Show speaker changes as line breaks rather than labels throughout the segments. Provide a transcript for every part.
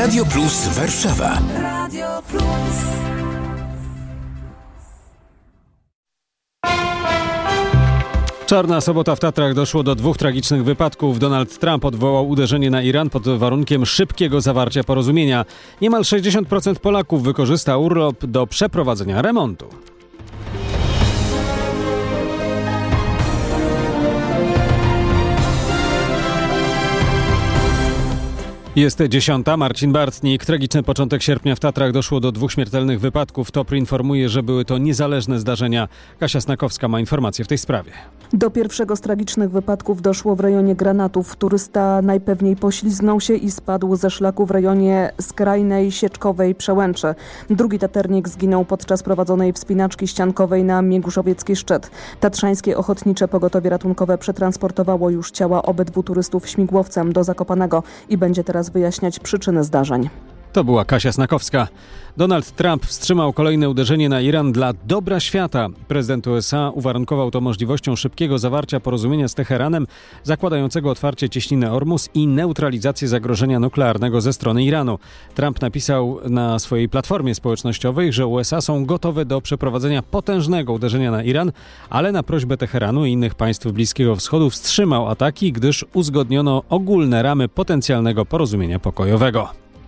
Radio Plus Warszawa. Radio Plus.
Czarna sobota w Tatrach. Doszło do 2 tragicznych wypadków. Donald Trump odwołał uderzenie na Iran pod warunkiem szybkiego zawarcia porozumienia. Niemal 60% Polaków wykorzysta urlop do przeprowadzenia remontu. Jest 10. Marcin Bartnik. Tragiczny początek sierpnia w Tatrach. Doszło do 2 śmiertelnych wypadków. TOPR informuje, że były to niezależne zdarzenia. Kasia Snakowska ma informacje w tej sprawie.
Do pierwszego z tragicznych wypadków doszło w rejonie Granatów. Turysta najpewniej poślizgnął się i spadł ze szlaku w rejonie skrajnej Sieczkowej Przełęczy. Drugi taternik zginął podczas prowadzonej wspinaczki ściankowej na Mięguszowiecki Szczyt. Tatrzańskie Ochotnicze Pogotowie Ratunkowe przetransportowało już ciała obydwu turystów śmigłowcem do Zakopanego i będzie teraz wyjaśniać przyczyny zdarzeń.
To była Kasia Snakowska. Donald Trump wstrzymał kolejne uderzenie na Iran dla dobra świata. Prezydent USA uwarunkował to możliwością szybkiego zawarcia porozumienia z Teheranem, zakładającego otwarcie cieśniny Ormus i neutralizację zagrożenia nuklearnego ze strony Iranu. Trump napisał na swojej platformie społecznościowej, że USA są gotowe do przeprowadzenia potężnego uderzenia na Iran, ale na prośbę Teheranu i innych państw Bliskiego Wschodu wstrzymał ataki, gdyż uzgodniono ogólne ramy potencjalnego porozumienia pokojowego.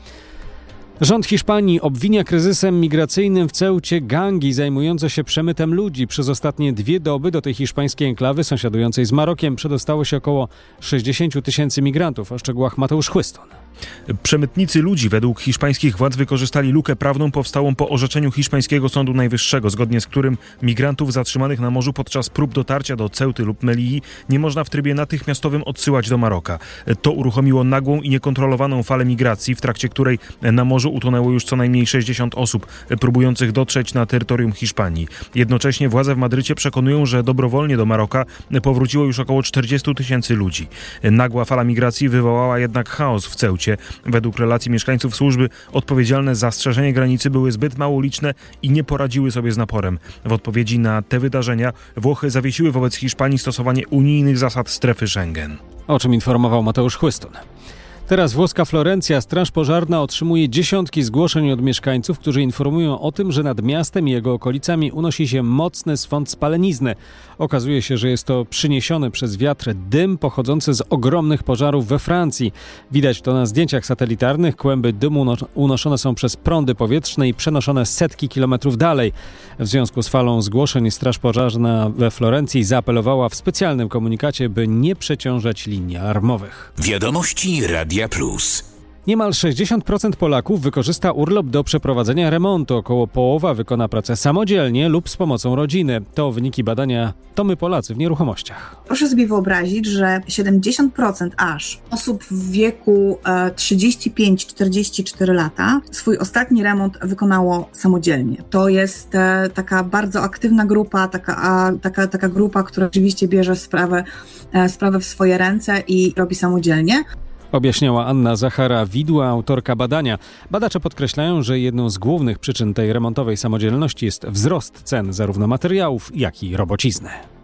Rząd Hiszpanii obwinia kryzysem migracyjnym w Ceucie gangi zajmujące się przemytem ludzi. Przez ostatnie 2 doby do tej hiszpańskiej enklawy sąsiadującej z Marokiem przedostało się około 60 000 migrantów. O szczegółach Mateusz Chłyston.
Przemytnicy ludzi według hiszpańskich władz wykorzystali lukę prawną powstałą po orzeczeniu hiszpańskiego Sądu Najwyższego, zgodnie z którym migrantów zatrzymanych na morzu podczas prób dotarcia do Ceuty lub Melilli nie można w trybie natychmiastowym odsyłać do Maroka. To uruchomiło nagłą i niekontrolowaną falę migracji, w trakcie której na morzu utonęło już co najmniej 60 osób próbujących dotrzeć na terytorium Hiszpanii. Jednocześnie władze w Madrycie przekonują, że dobrowolnie do Maroka powróciło już około 40 000 ludzi. Nagła fala migracji wywołała jednak chaos w Ceucie. Według relacji mieszkańców służby odpowiedzialne za strzeżenie granicy były zbyt mało liczne i nie poradziły sobie z naporem. W odpowiedzi na te wydarzenia Włochy zawiesiły wobec Hiszpanii stosowanie unijnych zasad strefy Schengen.
O czym informował Mateusz Chłyston. Teraz włoska Florencja. Straż pożarna otrzymuje dziesiątki zgłoszeń od mieszkańców, którzy informują o tym, że nad miastem i jego okolicami unosi się mocny swąd spalenizny. Okazuje się, że jest to przyniesiony przez wiatr dym pochodzący z ogromnych pożarów we Francji. Widać to na zdjęciach satelitarnych. Kłęby dymu unoszone są przez prądy powietrzne i przenoszone setki kilometrów dalej. W związku z falą zgłoszeń Straż pożarna we Florencji zaapelowała w specjalnym komunikacie, by nie przeciążać linii alarmowych.
Wiadomości Radia Plus.
Niemal 60% Polaków wykorzysta urlop do przeprowadzenia remontu. Około połowa wykona pracę samodzielnie lub z pomocą rodziny. To wyniki badania To my Polacy w nieruchomościach.
Proszę sobie wyobrazić, że 70% aż osób w wieku 35-44 lata swój ostatni remont wykonało samodzielnie. To jest taka bardzo aktywna grupa, taka grupa, która rzeczywiście bierze sprawę w swoje ręce i robi samodzielnie.
Objaśniała Anna Zachara-Widła, autorka badania. Badacze podkreślają, że jedną z głównych przyczyn tej remontowej samodzielności jest wzrost cen zarówno materiałów, jak i robocizny.